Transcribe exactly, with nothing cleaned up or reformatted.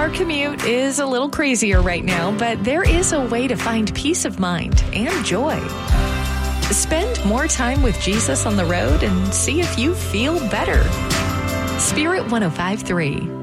Our commute is a little crazier right now, but there is a way to find peace of mind and joy. Spend more time with Jesus on the road and see if you feel better. Spirit one oh five point three.